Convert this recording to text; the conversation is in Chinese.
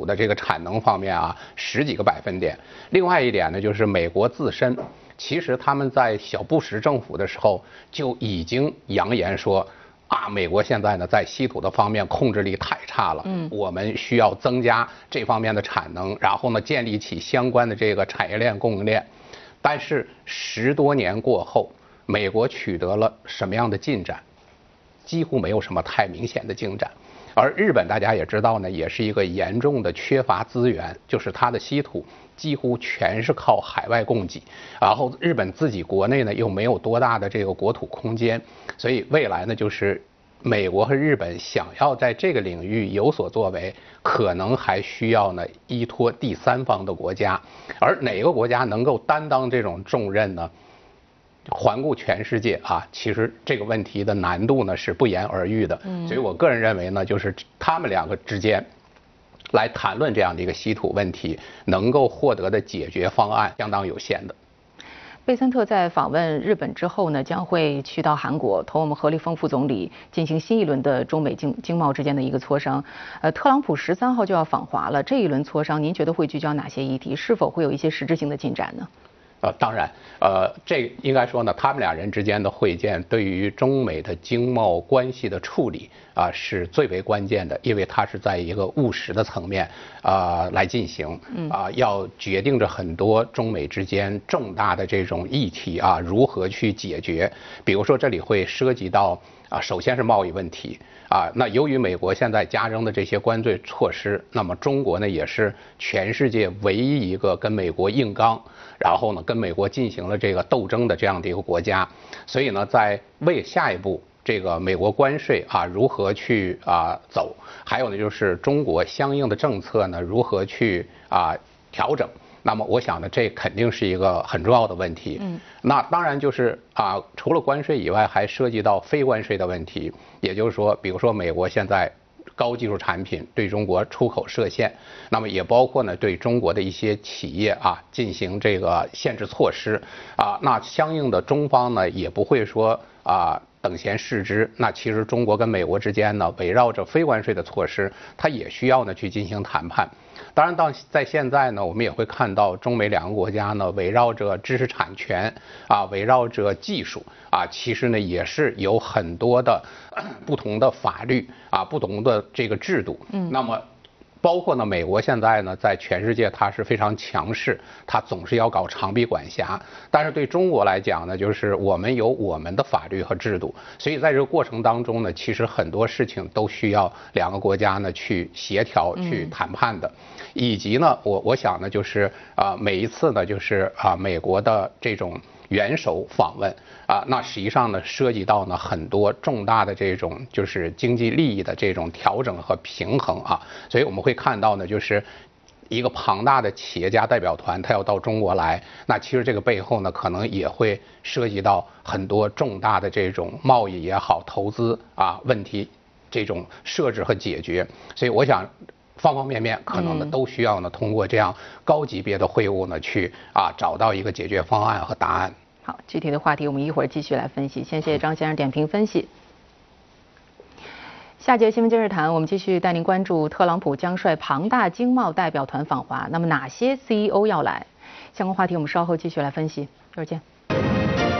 的这个产能方面啊10几个百分点。另外一点呢，就是美国自身，其实他们在小布什政府的时候就已经扬言说。美国现在呢在稀土的方面控制力太差了，我们需要增加这方面的产能，然后呢建立起相关的这个产业链供应链。但是10多年过后，美国取得了什么样的进展？几乎没有什么太明显的进展。而日本大家也知道呢，也是一个严重的缺乏资源，就是它的稀土几乎全是靠海外供给，然后日本自己国内呢又没有多大的这个国土空间，所以未来呢就是美国和日本想要在这个领域有所作为，可能还需要呢依托第三方的国家，而哪个国家能够担当这种重任呢？环顾全世界啊，其实这个问题的难度呢是不言而喻的。所以我个人认为呢，就是他们两个之间来谈论这样的一个稀土问题，能够获得的解决方案相当有限的。 贝森特在访问日本之后呢，将会去到韩国，同我们何立峰副总理进行新一轮的中美经贸之间的一个磋商。特朗普13号就要访华了，这一轮磋商您觉得会聚焦哪些议题？是否会有一些实质性的进展呢？ 当然，这应该说呢，他们俩人之间的会见对于中美的经贸关系的处理是最为关键的，因为它是在一个务实的层面来进行，要决定着很多中美之间重大的这种议题如何去解决。比如说这里会涉及到首先是贸易问题那由于美国现在加征的这些关税措施，那么中国呢也是全世界唯一一个跟美国硬刚，然后呢跟美国进行了这个斗争的这样的一个国家，所以呢在为下一步这个美国关税如何去走，还有呢就是中国相应的政策呢如何去调整。那么我想呢，这肯定是一个很重要的问题。那当然就是除了关税以外，还涉及到非关税的问题。也就是说，比如说美国现在高技术产品对中国出口设限，那么也包括呢对中国的一些企业进行这个限制措施那相应的中方呢也不会说等闲视之。那其实中国跟美国之间呢，围绕着非关税的措施，它也需要呢去进行谈判。当然，在现在呢，我们也会看到中美两个国家呢，围绕着知识产权围绕着技术其实呢也是有很多的不同的法律不同的这个制度。那么包括呢，美国现在呢，在全世界它是非常强势，它总是要搞长臂管辖。但是对中国来讲呢，就是我们有我们的法律和制度，所以在这个过程当中呢，其实很多事情都需要两个国家呢去协调、去谈判的。以及呢，我想呢，就是每一次呢，就是美国的这种元首访问那实际上呢，涉及到呢很多重大的这种就是经济利益的这种调整和平衡所以我们会看到呢，就是一个庞大的企业家代表团，他要到中国来，那其实这个背后呢，可能也会涉及到很多重大的这种贸易也好、投资问题这种设置和解决。所以我想。方方面面可能呢都需要呢通过这样高级别的会晤呢去找到一个解决方案和答案。 好，具体的话题我们一会儿继续来分析。先谢谢张先生点评分析。下节新闻今日谈，我们继续带您关注特朗普将率庞大经贸代表团访华，那么哪些 CEO 要来？相关话题我们稍后继续来分析。一会儿见。